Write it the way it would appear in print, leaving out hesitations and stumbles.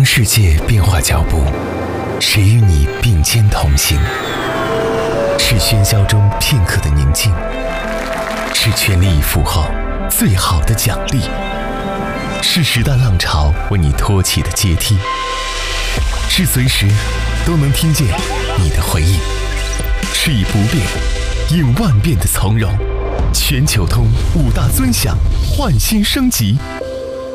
当世界变化脚步，谁与你并肩同行？是喧嚣中片刻的宁静，是全力以赴后最好的奖励，是时代浪潮为你托起的阶梯，是随时都能听见你的回应，是以不变应万变的从容。全球通5大尊享，焕新升级，